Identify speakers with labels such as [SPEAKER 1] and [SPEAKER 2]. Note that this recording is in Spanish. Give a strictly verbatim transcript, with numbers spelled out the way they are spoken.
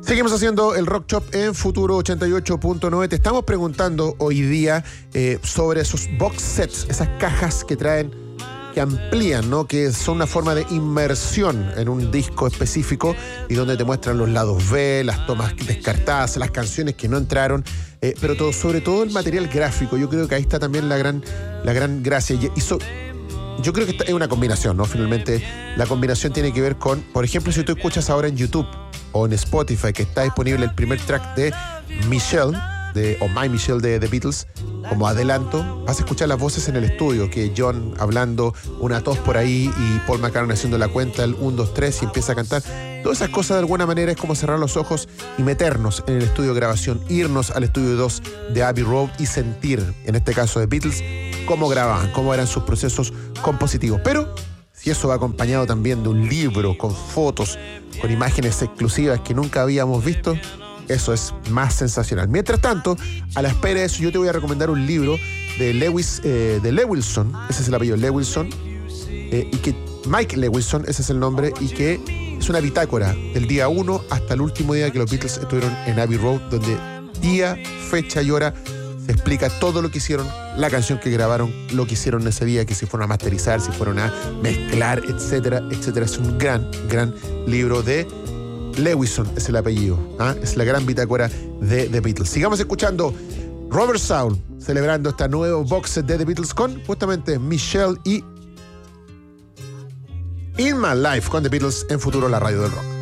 [SPEAKER 1] Seguimos haciendo el Rock Shop en Futuro ochenta y ocho punto nueve. Te estamos preguntando hoy día eh, sobre esos box sets, esas cajas que traen, que amplían, ¿no? Que son una forma de inmersión en un disco específico y donde te muestran los lados B, las tomas descartadas, las canciones que no entraron, eh, pero todo, sobre todo el material gráfico. Yo creo que ahí está también la gran, la gran gracia. Y hizo, yo creo que esta es una combinación, ¿no? Finalmente, la combinación tiene que ver con, por ejemplo, si tú escuchas ahora en YouTube o en Spotify, que está disponible el primer track de Michelle, de, o My Michelle de The Beatles, como adelanto, vas a escuchar las voces en el estudio, que John hablando, una tos por ahí y Paul McCartney haciendo la cuenta, el uno, dos, tres y empieza a cantar. Todas esas cosas de alguna manera es como cerrar los ojos y meternos en el estudio de grabación, irnos al estudio dos de Abbey Road y sentir, en este caso de Beatles, cómo grababan, cómo eran sus procesos compositivos. Pero si eso va acompañado también de un libro con fotos, con imágenes exclusivas que nunca habíamos visto, eso es más sensacional. Mientras tanto, a la espera de eso, yo te voy a recomendar un libro de Lewis, eh, de Lewilson, ese es el apellido, Lewilson, eh, y que Mike Lewilson, ese es el nombre, y que es una bitácora del día uno hasta el último día que los Beatles estuvieron en Abbey Road, donde día, fecha y hora se explica todo lo que hicieron, la canción que grabaron, lo que hicieron ese día, que si fueron a masterizar, si fueron a mezclar, etcétera, etcétera. Es un gran, gran libro de Lewison, es el apellido, ¿ah? Es la gran bitácora de The Beatles. Sigamos escuchando Robert Soul, celebrando esta nuevo box set de The Beatles con justamente Michelle y In My Life con The Beatles en Futuro, la radio del rock.